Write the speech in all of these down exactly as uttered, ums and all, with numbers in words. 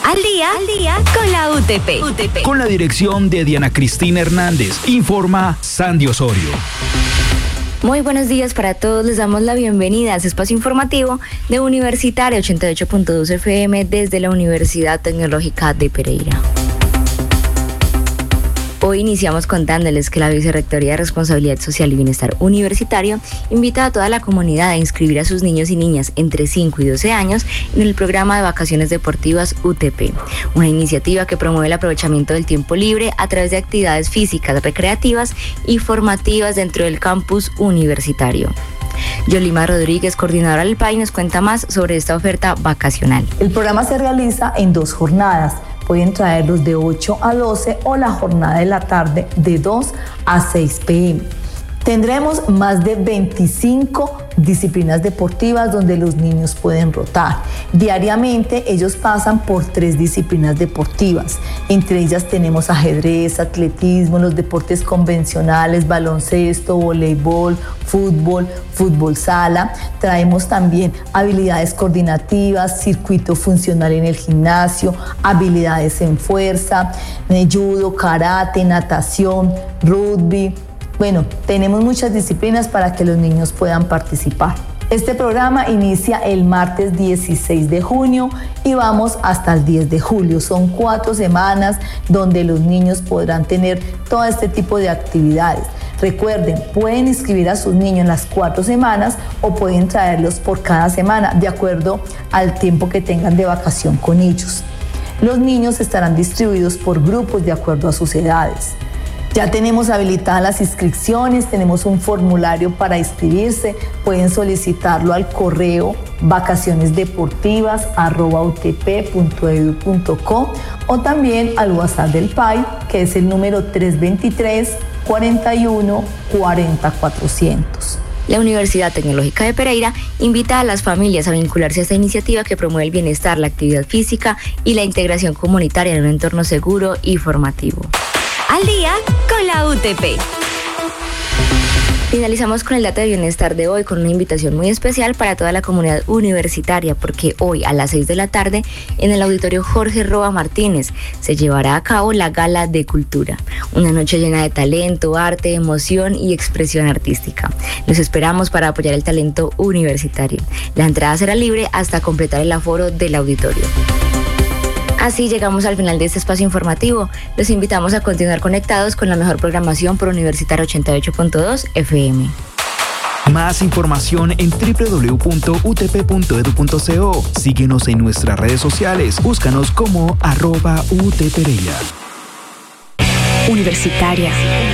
Al día, al día con la U T P. U T P. Con la dirección de Diana Cristina Hernández, informa Sandy Osorio. Muy buenos días para todos, les damos la bienvenida a este espacio informativo de Universitaria ochenta y ocho punto dos F M desde la Universidad Tecnológica de Pereira. Hoy iniciamos contándoles que la Vicerrectoría de Responsabilidad Social y Bienestar Universitario invita a toda la comunidad a inscribir a sus niños y niñas entre cinco y doce años en el programa de vacaciones deportivas U T P, una iniciativa que promueve el aprovechamiento del tiempo libre a través de actividades físicas, recreativas y formativas dentro del campus universitario. Yolima Rodríguez, coordinadora del P A I, nos cuenta más sobre esta oferta vacacional. El programa se realiza en dos jornadas. Pueden traerlos de ocho a doce o la jornada de la tarde de dos a seis p m Tendremos más de veinticinco disciplinas deportivas donde los niños pueden rotar. Diariamente ellos pasan por tres disciplinas deportivas. Entre ellas tenemos ajedrez, atletismo, los deportes convencionales, baloncesto, voleibol, fútbol, fútbol sala. Traemos también habilidades coordinativas, circuito funcional en el gimnasio, habilidades en fuerza, judo, karate, natación, rugby. Bueno, tenemos muchas disciplinas para que los niños puedan participar. Este programa inicia el martes dieciséis de junio y vamos hasta el diez de julio. Son cuatro semanas donde los niños podrán tener todo este tipo de actividades. Recuerden, pueden inscribir a sus niños en las cuatro semanas o pueden traerlos por cada semana, de acuerdo al tiempo que tengan de vacación con ellos. Los niños estarán distribuidos por grupos de acuerdo a sus edades. Ya tenemos habilitadas las inscripciones, tenemos un formulario para inscribirse, pueden solicitarlo al correo vacacionesdeportivas arroba u t p punto e d u punto co o también al WhatsApp del P A I, que es el número tres dos tres, cuarenta y uno, cuarenta, cuatrocientos. La Universidad Tecnológica de Pereira invita a las familias a vincularse a esta iniciativa que promueve el bienestar, la actividad física y la integración comunitaria en un entorno seguro y formativo. Al día con la U T P. Finalizamos con el dato de bienestar de hoy con una invitación muy especial para toda la comunidad universitaria, porque hoy a las seis de la tarde en el auditorio Jorge Roa Martínez se llevará a cabo la Gala de Cultura, una noche llena de talento, arte, emoción y expresión artística. Los esperamos para apoyar el talento universitario. La entrada será libre hasta completar el aforo del auditorio. Así llegamos al final de este espacio informativo. Los invitamos a continuar conectados con la mejor programación por Universitaria ochenta y ocho punto dos F M. Más información en doble u doble u doble u punto u t p punto e d u punto co. Síguenos en nuestras redes sociales. Búscanos como arroba utpereira. Universitaria.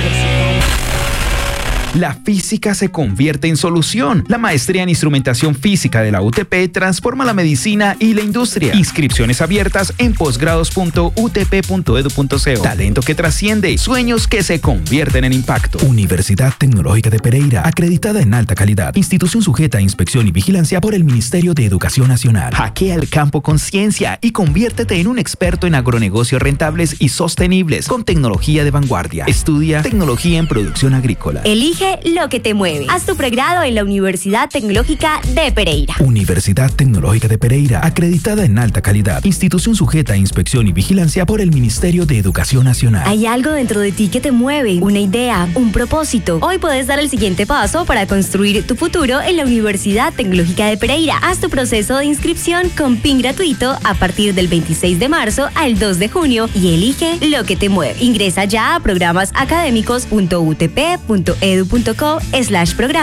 La física se convierte en solución. La maestría en instrumentación física de la U T P transforma la medicina y la industria. Inscripciones abiertas en posgrados punto u t p punto e d u punto co. Talento que trasciende, sueños que se convierten en impacto. Universidad Tecnológica de Pereira, acreditada en alta calidad. Institución sujeta a inspección y vigilancia por el Ministerio de Educación Nacional. Hackea el campo con ciencia y conviértete en un experto en agronegocios rentables y sostenibles con tecnología de vanguardia. Estudia tecnología en producción agrícola. Elige lo que te mueve. Haz tu pregrado en la Universidad Tecnológica de Pereira. Universidad Tecnológica de Pereira, acreditada en alta calidad. Institución sujeta a inspección y vigilancia por el Ministerio de Educación Nacional. Hay algo dentro de ti que te mueve, una idea, un propósito. Hoy puedes dar el siguiente paso para construir tu futuro en la Universidad Tecnológica de Pereira. Haz tu proceso de inscripción con P I N gratuito a partir del veintiséis de marzo al dos de junio y elige lo que te mueve. Ingresa ya a programasacadémicos punto u t p punto e d u punto co slash programa